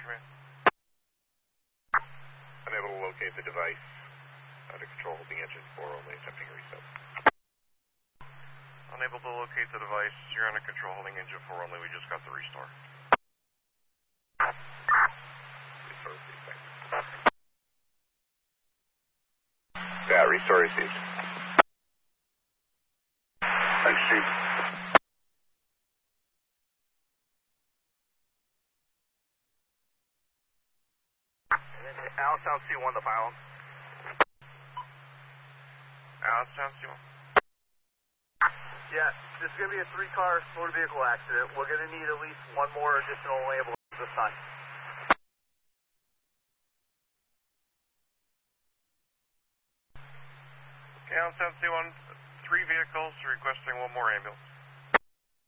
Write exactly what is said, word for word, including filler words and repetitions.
command. Unable to locate the device. Out of control, holding engine four only, attempting reset. Unable to locate the device. You're under control, holding engine four only. We just got the restore. Restore received. Yeah, restore received. Thanks, Chief. Allentown C one, the pylon. Allentown C one. Yeah, this is going to be a three-car motor vehicle accident. We're going to need at least one more additional ambulance this time. Okay, Allentown C one, three vehicles requesting one more ambulance.